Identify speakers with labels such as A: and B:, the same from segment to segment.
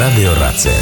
A: Радыёрацыя.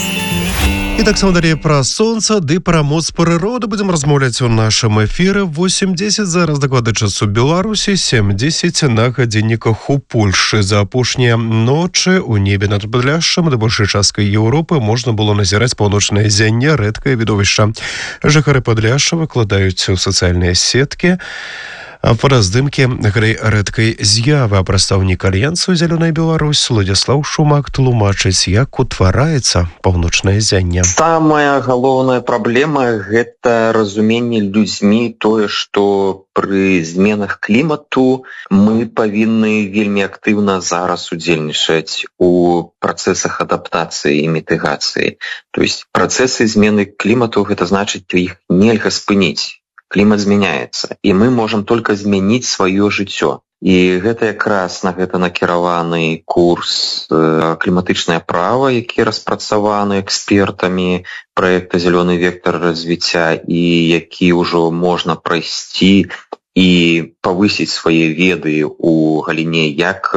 B: І таксама далей пра сонца ды пра моц прыроды будзем размаўляць у нашым эфіры. 8:10 зараз дакладны час у Беларусі, 7:10 на гадзінніках у Польшчы. За апошнія ночы у небе над Падляшшам да большай часткай Еўропы можна было назіраць паўночнае зянне, рэдкае відовішча. Жыхары Падляшша выкладаюць у сацыяльныя сеткі фотаздымкі гэтай рэдкай з'явы. А прадстаўнік альянсу «Зялёная Беларусь» Владзіслаў Шумак тлумачыць, як утвараецца паўночнае зянне.
C: Самая галоўная праблема – гэта разуменне людзьмі тое, што пры зменах клімату мы павінны вельмі актыўна зараз удзельнічаць у працэсах адаптацыі і мітыгацыі. То есть працэсы змены клімату – гэта значыць, іх нельга спыніць. Клімат змяняецца, і мы можам толькі змяніць сваё жыццё. І гэта якраз на гэта накіраваны курс кліматычнае права, які распрацаваны экспертамі праекта «Зялёны вектар развіцця» і які ўжо можна прайсці і павысіць свае веды ў галіне як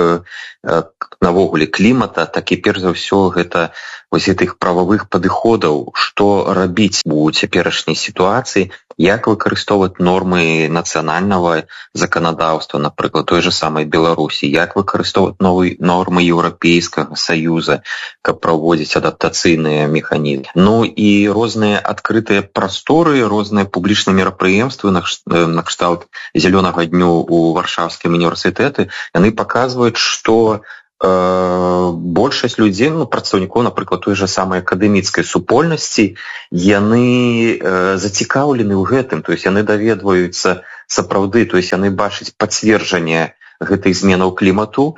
C: навогуле клімата, так і перш за ўсё гэта вось гэтых прававых падыходаў, што рабіць у цяперашняй сітуацыі, як выкарыстоўваць нормы нацыянальнага заканадаўства, напрыклад, той же самай Беларусі, як выкарыстоўваць нормы Еўрапейскага Саюза, каб праводзіць адаптацыйныя механізмы. Ну і розныя адкрытыя прасторы, розныя публічныя мерапрыемствы на кшталт зялёнага дню ў Варшаўскім універсітэты, яны паказваюць, што большасць людзей, прадстаўнікоў, напрыклад, той же самай акадэміцкай супольнасці, яны зацікаўлены ў гэтым, то есть яны даведваюцца сапраўды, то есть яны бачаць пацверджанне гэтых зменаў клімату,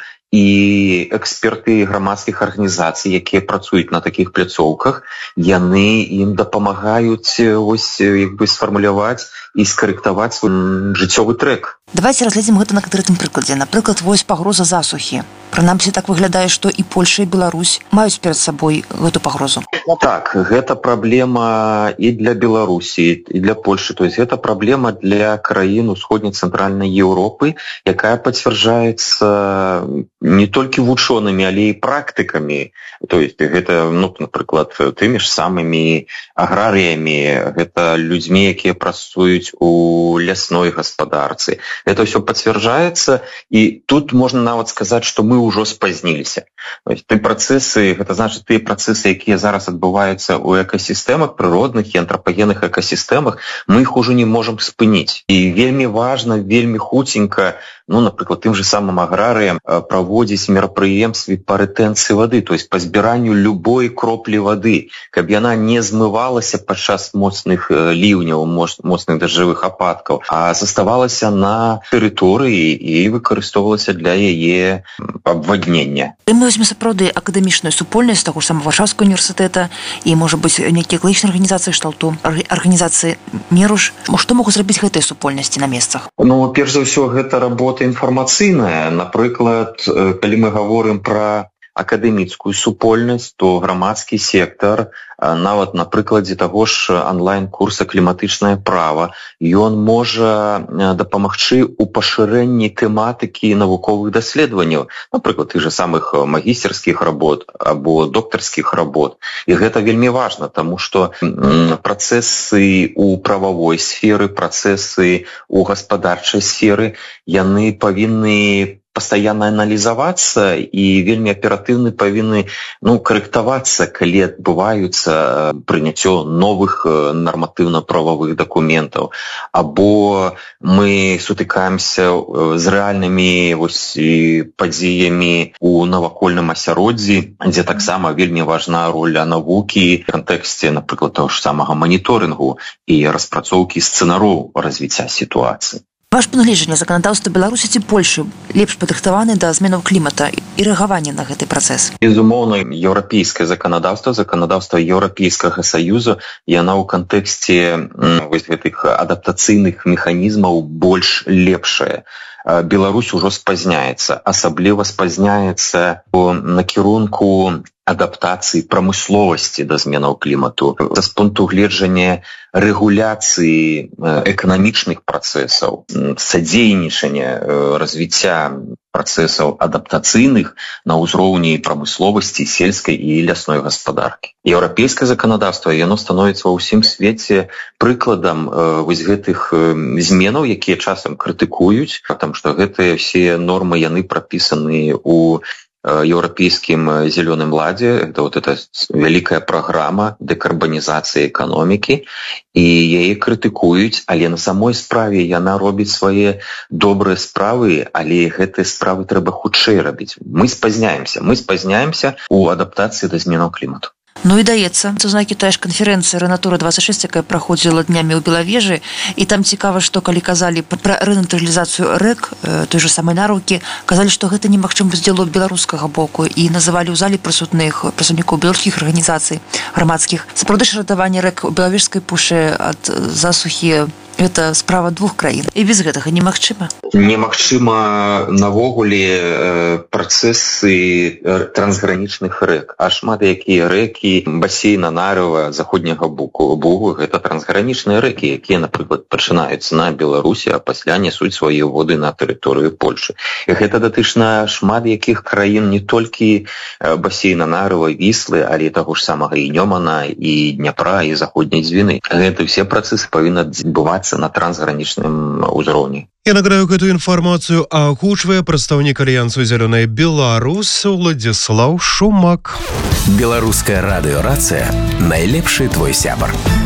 C: і эксперты грамадскіх арганізацый, якія працуюць на такіх пляцоўках, яны ім дапамагаюць сфармуляваць і скарэктаваць свой жыццёвы трэк.
D: Давайте разглядзім гэта на канкрэтным прыкладзе. Напрыклад, вось пагроза засухі. Прынамсі так выглядае, што і Польша, і Беларусь маюць перад сабой гэту пагрозу.
C: Так, гэта праблема і для Беларусі, і для Польшы. То есть гэта праблема для краін усходняй цэнтральнай Еўропы, якая пацвярджаецца не толькі вучонымі, але і практыкамі. То есть гэта, напрыклад, тымі ж самымі аграрыямі, гэта людзьмі, якія працуюць у лясной гаспадарцы. Это ўсё пацвярджаецца, і тут можна нават сказаць, што мы ўжо спазніліся. Тыя працэсы, гэта значыць тыя працэсы, якія зараз адбываюцца ў экасістэмах, прыродных і антрапагенных экасістэмах, мы іх ужо не можам спыніць. І вельмі важна, вельмі хуценька, напрыклад, тым же самым аграрыям праводзіць мерапрыемствы па рэтэнцыі вады, то есть па збіранню любой кроплі вады, каб яна не змывалася падчас моцных ліўняў, моцных дажджавых ападкаў, а заставалася на тэрыторыі і выкарыстоўвалася для яе абваднення.
D: Мы возьмем сапраўды акадэмічную супольнасць таго ж самого Варшаўскага універсітэта і, можа быць, нейкія экалагічныя арганізацыі, шталту арганізацыі Меруш. Што могуць зрабіць гэтыя супольнасці на месцах?
C: Перш за ўсё, гэта работа інфармацыйная. Напрыклад, калі мы гаворым пра акадэміцкую супольнасць, то грамадскі сектар, нават на прыкладзе таго ж онлайн-курса «Кліматычнае права», ён можа дапамагчы ў пашырэнні тэматыкі навуковых даследаванняў, напрыклад, тых же самых магістэрскіх работ або доктарскіх работ. І гэта вельмі важна, таму што працэсы ў прававой сферы, працэсы ў гаспадарчай сферы, яны павінны пастаянна аналізавацца і вельмі аператыўна павінны карэктавацца, калі адбываюцца прыняццё новых нарматыўна-прававых дакументаў. Або мы сутыкаемся з рэальнымі падзеямі ў навакольным асяроддзі, дзе таксама вельмі важна роля навукі в кантэксце, напрыклад, таго ж самага маніторынгу і распрацоўкі сцэнароў развіцця сітуацыі.
D: Ваше пагледжанне, заканадаўства Беларусі ці Польшы лепш падрыхтаваны да зменаў клімата і рэагавання на гэты працэс?
C: Безумоўна, еўрапейскае заканадаўства Еўрапейскага Саюза, яна ў кантэксце гэтых адаптацыйных механізмаў больш лепшая. Беларусь ужо спазняецца, асабліва спазняецца ў накірунку адаптацыі прамысловасці да зменаў клімату, з пункту гледжання рэгуляцыі эканамічных працэсаў, садзейнічання развіцця працэсаў адаптацыйных на ўзроўні прамысловасці, сельскай і лясной гаспадаркі. Еўрапейскае заканадаўства, яно становіцца ва ўсім свеце прыкладам вось гэтых зменаў, якія часам крытыкуюць, потому што гэтыя все нормы, яны прапісаны ў еўрапейскім зялёным ладзе. Это вот эта вялікая праграма дэкарбанізацыі эканомікі, і яе крытыкуюць, але на самой справе яна робіць свае добрыя справы, але гэтыя справы трэба хутчэй рабіць. Мы спазняемся ў адаптацыі да зменаў клімату.
D: Ну і даецца, це знакі тая ж канферэнцыя «Рэнатура-26», якая праходзіла днямі ў Белавежы, і там цікава, што калі казалі пра рэнатуралізацыю рэк, той же самай Нарукі, казалі, што гэта немагчыма з дзелу беларускага боку, і называлі ў залі прысутных прадстаўнікоў беларускіх арганізацый грамадскіх. Сапраўды ж ратаванне рэк у Белавежскай пушы ад засухі гэта справа двух краін. І без гэтага немагчыма.
C: Немагчыма навогуле працэсы трансгранічных рэк. А шмат якія рэкі басейна Нарыва, заходняга Бугу, гэта трансгранічныя рэкі, якія, напрыклад, пачынаюцца на Беларусі, а пасля нясуць свае воды на тэрыторыю Польшы. І гэта датычна шмат якіх краін, не толькі басейна Нарыва, Віслы, але таго ж самага і Нёмана, і Дняпра, і заходняй Дзвіны. Гэта все працэсы павінны адбывацца на трансгранічным узроўні.
B: Я нагадаю, гэтую інфармацыю агучвае прадстаўнік Альянсу «Зялёная Беларусь» Уладзіслаў Шумак.
A: Беларуская радыёрацыя — найлепшы твой сябар.